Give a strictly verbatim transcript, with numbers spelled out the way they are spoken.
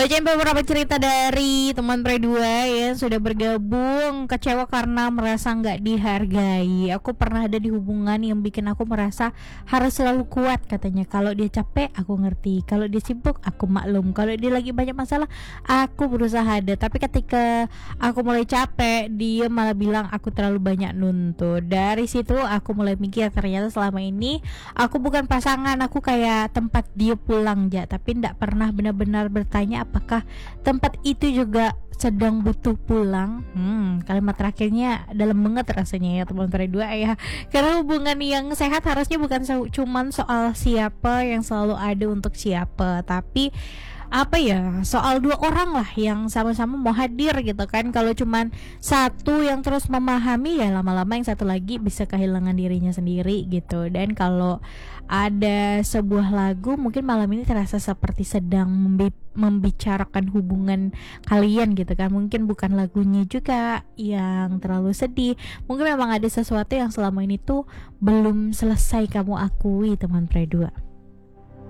bacain beberapa cerita dari teman Pre dua ya sudah bergabung. Kecewa karena merasa nggak dihargai. Aku pernah ada di hubungan yang bikin aku merasa harus selalu kuat katanya. Kalau dia capek aku ngerti, kalau dia sibuk aku maklum, kalau dia lagi banyak masalah aku berusaha ada. Tapi ketika aku mulai capek dia malah bilang aku terlalu banyak nuntut. Dari situ aku mulai mikir ternyata selama ini aku bukan pasangan, aku kayak tempat dia pulang aja, tapi nggak pernah benar-benar bertanya apakah tempat itu juga sedang butuh pulang. Hmm, kalimat terakhirnya dalam banget rasanya ya teman Pre dua ya. Karena hubungan yang sehat harusnya bukan so- cuman soal siapa yang selalu ada untuk siapa, tapi apa ya, soal dua orang lah yang sama-sama mau hadir gitu kan. Kalau cuman satu yang terus memahami ya lama-lama yang satu lagi bisa kehilangan dirinya sendiri gitu. Dan kalau ada sebuah lagu mungkin malam ini terasa seperti sedang membi- membicarakan hubungan kalian gitu kan. Mungkin bukan lagunya juga yang terlalu sedih, mungkin memang ada sesuatu yang selama ini tuh belum selesai kamu akui teman Pre dua.